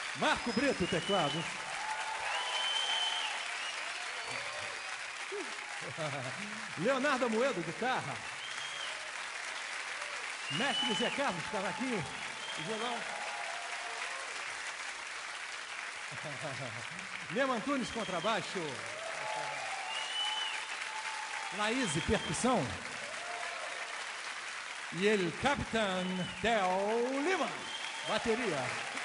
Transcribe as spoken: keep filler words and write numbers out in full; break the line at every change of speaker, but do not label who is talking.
Marco Brito, teclado. Leonardo Amoedo, guitarra. Mestre Zé Carlos, cavaquinho e violão. Lema Antunes, contrabaixo. Laís, percussão. E ele, Capitão Theo Lima, bateria.